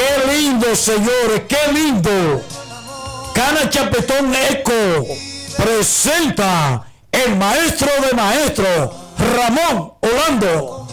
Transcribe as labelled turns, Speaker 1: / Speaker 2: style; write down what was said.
Speaker 1: Qué lindo, señores, qué lindo. Cana Chapetón Eco presenta el maestro de maestros, Ramón Orlando.